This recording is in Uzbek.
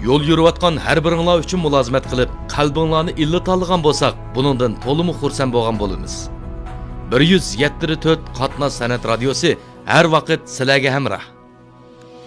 yo'l yurayotgan har biringlar uchun mulozimat qilib, qalbinglarni illit olgan bo'lsak, buningdan to'liq xursand bo'lgan bo'lamiz. 107.4 Qatnoz san'at radiosi har vaqt sizlarga hamroh.